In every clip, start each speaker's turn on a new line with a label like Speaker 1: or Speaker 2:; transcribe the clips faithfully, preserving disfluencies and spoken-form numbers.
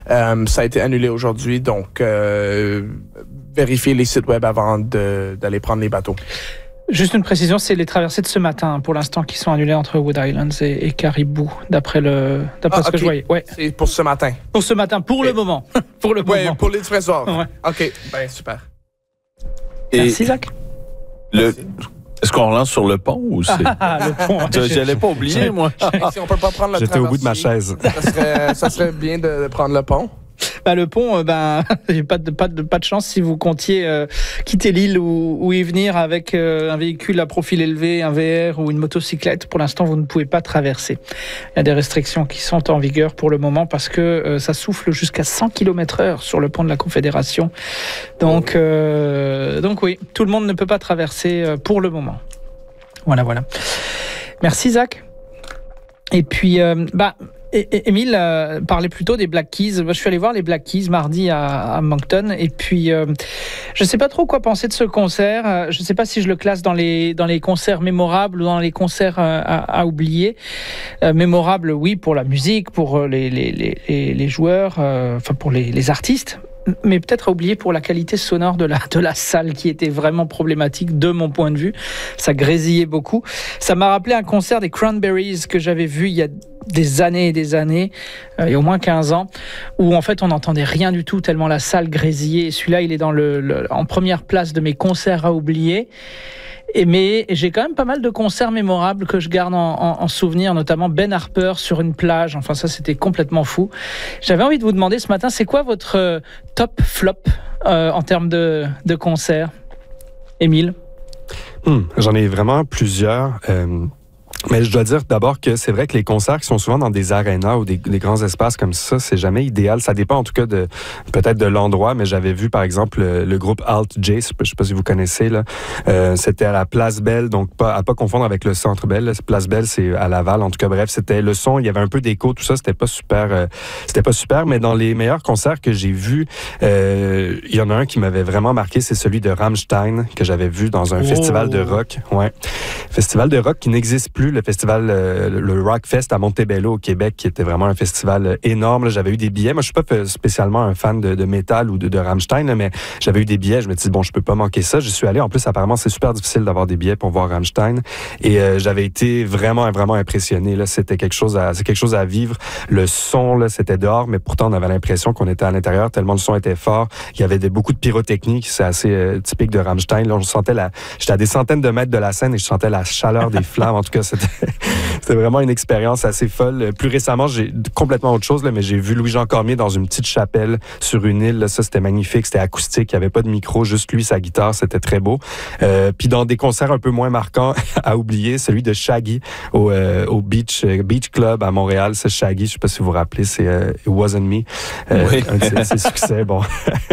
Speaker 1: Euh, ça a été annulé aujourd'hui, donc euh, vérifiez les sites web avant de, d'aller prendre les bateaux.
Speaker 2: Juste une précision, c'est les traversées de ce matin, pour l'instant, qui sont annulées entre Wood Islands et, et Caribou, d'après, le, d'après
Speaker 1: ah,
Speaker 2: ce okay. que je voyais. Ouais.
Speaker 1: C'est pour ce matin.
Speaker 2: Pour ce matin, pour okay. le moment. pour le
Speaker 1: ouais,
Speaker 2: moment.
Speaker 1: pour l'Express soir.
Speaker 2: Ouais.
Speaker 1: OK, ben super.
Speaker 3: Et
Speaker 2: Merci, Zach.
Speaker 3: Le... Est-ce qu'on relance sur le pont ou c'est...
Speaker 2: Ah, le pont.
Speaker 3: Je n'allais pas oublier, moi.
Speaker 1: Si on peut pas prendre le
Speaker 4: J'étais au bout de ma chaise.
Speaker 1: Ça serait, ça serait bien de prendre le pont.
Speaker 2: Bah, le pont, euh, ben, j'ai pas de, pas, de, pas de chance si vous comptiez euh, quitter l'île ou, ou y venir avec euh, un véhicule à profil élevé, un V R ou une motocyclette. Pour l'instant, vous ne pouvez pas traverser. Il y a des restrictions qui sont en vigueur pour le moment parce que euh, ça souffle jusqu'à cent kilomètres heure sur le pont de la Confédération. Donc, euh, donc oui, tout le monde ne peut pas traverser euh, pour le moment. Voilà, voilà. Merci, Zach. Et puis, euh, bah... Et, Émile euh, parlait plutôt des Black Keys. Moi, je suis allé voir les Black Keys mardi à, à Moncton. Et puis, euh, je ne sais pas trop quoi penser de ce concert. Euh, je ne sais pas si je le classe dans les, dans les concerts mémorables ou dans les concerts euh, à, à oublier. Euh, mémorables, oui, pour la musique, pour les, les, les, les joueurs, euh, enfin pour les, les artistes. Mais peut-être à oublier pour la qualité sonore de la, de la salle qui était vraiment problématique de mon point de vue. Ça grésillait beaucoup. Ça m'a rappelé un concert des Cranberries que j'avais vu il y a des années et des années, euh, il y a au moins quinze ans, où en fait on n'entendait rien du tout tellement la salle grésillait. Et celui-là, il est dans le, le, en première place de mes concerts à oublier. Et mais j'ai quand même pas mal de concerts mémorables que je garde en, en, en souvenir, notamment Ben Harper sur une plage. Enfin, ça, c'était complètement fou. J'avais envie de vous demander ce matin, c'est quoi votre euh, top flop euh, en termes de, de concerts, Émile?
Speaker 4: Hum, j'en ai vraiment plusieurs. Euh... Mais je dois dire d'abord que c'est vrai que les concerts qui sont souvent dans des arénas ou des, des grands espaces comme ça, c'est jamais idéal. Ça dépend en tout cas de peut-être de l'endroit, mais j'avais vu par exemple le, le groupe Alt J, je sais pas si vous connaissez là. Euh, c'était à la Place Belle, donc pas à pas confondre avec le Centre Bell. Place Belle, c'est à Laval. En tout cas, bref, c'était le son, il y avait un peu d'écho, tout ça, c'était pas super, euh, c'était pas super. Mais dans les meilleurs concerts que j'ai vus, euh, il y en a un qui m'avait vraiment marqué, c'est celui de Rammstein que j'avais vu dans un oh. festival de rock. Ouais, festival de rock qui n'existe plus. Le festival, euh, le Rockfest à Montebello au Québec, qui était vraiment un festival énorme. Là, j'avais eu des billets. Moi, je suis pas spécialement un fan de, de métal ou de, de Rammstein, là, mais j'avais eu des billets. Je me dis bon, je peux pas manquer ça. Je suis allé. En plus, apparemment, c'est super difficile d'avoir des billets pour voir Rammstein. Et euh, j'avais été vraiment, vraiment impressionné. Là, c'était quelque chose à, c'est quelque chose à vivre. Le son, là, c'était dehors, mais pourtant, on avait l'impression qu'on était à l'intérieur tellement le son était fort. Il y avait des, beaucoup de pyrotechnie. C'est assez euh, typique de Rammstein. Là, on sentait la, j'étais à des centaines de mètres de la scène et je sentais la chaleur des flammes. En tout cas, c'était C'était vraiment une expérience assez folle. Plus récemment, j'ai complètement autre chose, là, mais j'ai vu Louis-Jean Cormier dans une petite chapelle sur une île. Là, ça, c'était magnifique. C'était acoustique. Il n'y avait pas de micro, juste lui, sa guitare. C'était très beau. Euh, puis dans des concerts un peu moins marquants à oublier, celui de Shaggy au, euh, au Beach, euh, Beach Club à Montréal. C'est Shaggy, je ne sais pas si vous vous rappelez, c'est euh, It Wasn't Me. Euh, oui. Un de ses, ses succès. Bon.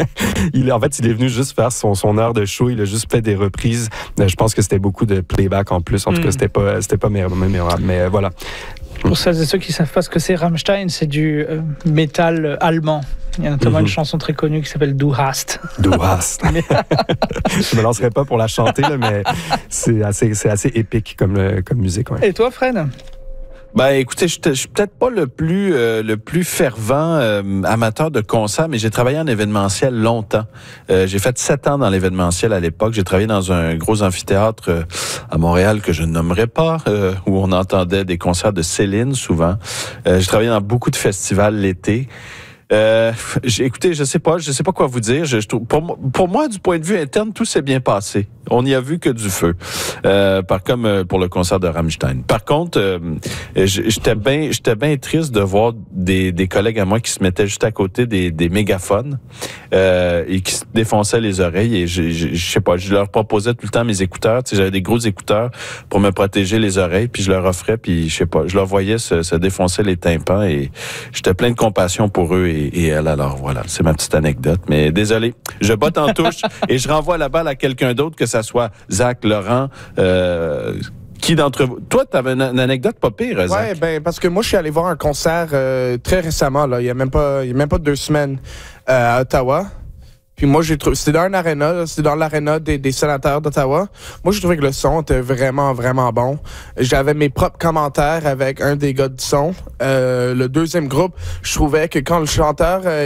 Speaker 4: il, en fait, il est venu juste faire son, son heure de show. Il a juste fait des reprises. Euh, je pense que c'était beaucoup de playback en plus. En tout mm. cas, c'était pas, c'était pas mémorable. Mais euh, voilà.
Speaker 2: Pour celles et ceux qui ne savent pas ce que c'est, Rammstein, c'est du euh, métal allemand. Il y a notamment mm-hmm. une chanson très connue qui s'appelle Du hast.
Speaker 4: Du hast. Je ne me lancerai pas pour la chanter, là, mais c'est assez, c'est assez épique comme, comme musique. Ouais.
Speaker 2: Et toi, Fred?
Speaker 3: Ben, écoutez, je suis peut-être pas le plus euh, le plus fervent euh, amateur de concerts, mais j'ai travaillé en événementiel longtemps. Euh, j'ai fait sept ans dans l'événementiel à l'époque. J'ai travaillé dans un gros amphithéâtre euh, à Montréal que je ne nommerai pas, euh, où on entendait des concerts de Céline souvent. Euh, j'ai travaillé dans beaucoup de festivals l'été. Euh, j'ai, écoutez, je sais pas, je sais pas quoi vous dire. Je, je trouve, pour, pour moi, du point de vue interne, tout s'est bien passé. On n'y a vu que du feu. Euh, par comme euh, pour le concert de Rammstein. Par contre, euh, j'étais bien, j'étais bien triste de voir des, des collègues à moi qui se mettaient juste à côté des, des mégaphones euh, et qui se défonçaient les oreilles. Et je, je, je sais pas, je leur proposais tout le temps mes écouteurs. Tu sais, j'avais des gros écouteurs pour me protéger les oreilles, puis je leur offrais, puis je sais pas, je leur voyais se, se défoncer les tympans et j'étais plein de compassion pour eux et, et elles. Alors voilà, c'est ma petite anecdote. Mais désolé, je botte en touche et je renvoie la balle à quelqu'un d'autre, que ça soit Zach, Laurent, euh, qui d'entre vous... Toi, tu avais une, une anecdote pas pire, Zach.
Speaker 1: Oui, ben, parce que moi, je suis allé voir un concert euh, très récemment, là, il n'y a même pas, il y a même pas deux semaines, euh, à Ottawa. Puis moi, j'ai trouvé... C'était dans un aréna, c'était dans l'aréna des, des sénateurs d'Ottawa. Moi, j'ai trouvé que le son était vraiment, vraiment bon. J'avais mes propres commentaires avec un des gars du son. Euh, le deuxième groupe, je trouvais que quand le chanteur... Euh,